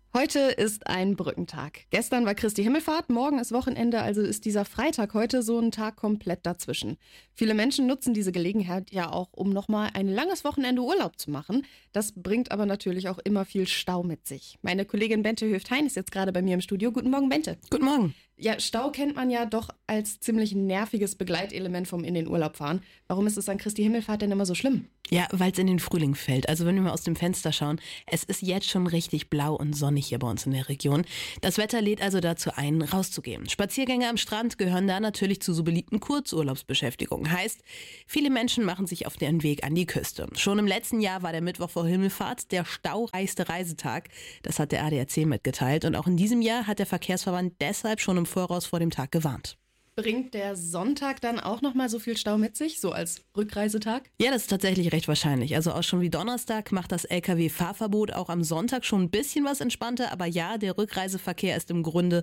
Heute ist ein Brückentag. Gestern war Christi Himmelfahrt, morgen ist Wochenende, also ist dieser Freitag heute so ein Tag komplett dazwischen. Viele Menschen nutzen diese Gelegenheit ja auch, um nochmal ein langes Wochenende Urlaub zu machen. Das bringt aber natürlich auch immer viel Stau mit sich. Meine Kollegin Bente Höft-Hein ist jetzt gerade bei mir im Studio. Guten Morgen, Bente. Guten Morgen. Ja, Stau kennt man ja doch als ziemlich nerviges Begleitelement vom in den Urlaub fahren. Warum ist es an Christi Himmelfahrt denn immer so schlimm? Ja, weil es in den Frühling fällt. Also wenn wir mal aus dem Fenster schauen, es ist jetzt schon richtig blau und sonnig hier bei uns in der Region. Das Wetter lädt also dazu ein, rauszugehen. Spaziergänge am Strand gehören da natürlich zu so beliebten Kurzurlaubsbeschäftigungen. Heißt, viele Menschen machen sich auf den Weg an die Küste. Schon im letzten Jahr war der Mittwoch vor Himmelfahrt der staureichste Reisetag. Das hat der ADAC mitgeteilt. Und auch in diesem Jahr hat der Verkehrsverband deshalb schon im Voraus vor dem Tag gewarnt. Bringt der Sonntag dann auch nochmal so viel Stau mit sich, so als Rückreisetag? Ja, das ist tatsächlich recht wahrscheinlich. Also auch schon wie Donnerstag macht das Lkw-Fahrverbot auch am Sonntag schon ein bisschen was entspannter. Aber ja, der Rückreiseverkehr ist im Grunde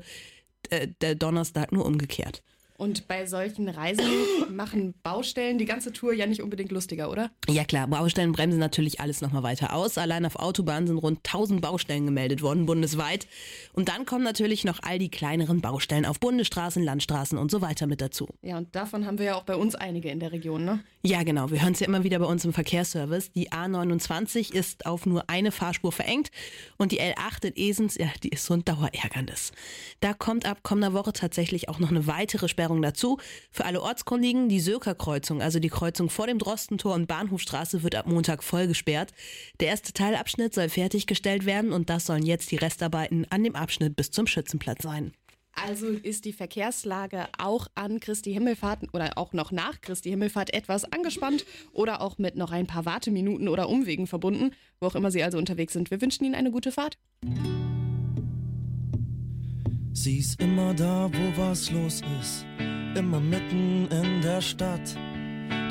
der Donnerstag nur umgekehrt. Und bei solchen Reisen machen Baustellen die ganze Tour ja nicht unbedingt lustiger, oder? Ja klar, Baustellen bremsen natürlich alles nochmal weiter aus. Allein auf Autobahnen sind rund 1000 Baustellen gemeldet worden, bundesweit. Und dann kommen natürlich noch all die kleineren Baustellen auf Bundesstraßen, Landstraßen und so weiter mit dazu. Ja, und davon haben wir ja auch bei uns einige in der Region, ne? Ja genau, wir hören es ja immer wieder bei uns im Verkehrsservice. Die A29 ist auf nur eine Fahrspur verengt und die L8 in Esens, ja, die ist so ein Dauerärgernis. Da kommt ab kommender Woche tatsächlich auch noch eine weitere Sperrung dazu. Für alle Ortskundigen, die Söker-Kreuzung, also die Kreuzung vor dem Drostentor und Bahnhofstraße, wird ab Montag voll gesperrt. Der erste Teilabschnitt soll fertiggestellt werden und das sollen jetzt die Restarbeiten an dem Abschnitt bis zum Schützenplatz sein. Also ist die Verkehrslage auch an Christi Himmelfahrt oder auch noch nach Christi Himmelfahrt etwas angespannt oder auch mit noch ein paar Warteminuten oder Umwegen verbunden, wo auch immer Sie also unterwegs sind. Wir wünschen Ihnen eine gute Fahrt. Sie ist immer da, wo was los ist, immer mitten in der Stadt.